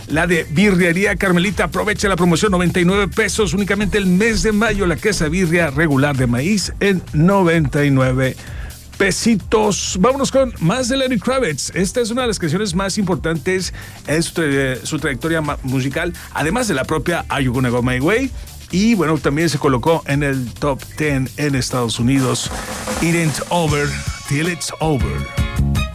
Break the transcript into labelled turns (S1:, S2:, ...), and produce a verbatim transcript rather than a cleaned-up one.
S1: La de Birrería Carmelita, aprovecha la promoción, noventa y nueve pesos únicamente el mes de mayo. La quesadilla birria regular de maíz en noventa y nueve pesitos. Vámonos con más de Lenny Kravitz. Esta es una de las canciones más importantes en su, tra- su trayectoria ma- musical, además de la propia Are You Gonna Go My Way. Y bueno, también se colocó en el top diez en Estados Unidos. It ain't over till it's over.